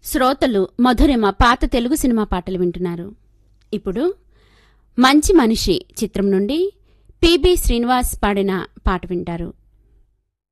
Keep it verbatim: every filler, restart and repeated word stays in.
శ్రోతలు మధురిమ పాత తెలుగు సినిమా పాటలు వింటున్నారు. ఇప్పుడు మంచి మనిషి చిత్రం నుండి పిబి శ్రీనివాస్ పాడిన పాట వింటారు.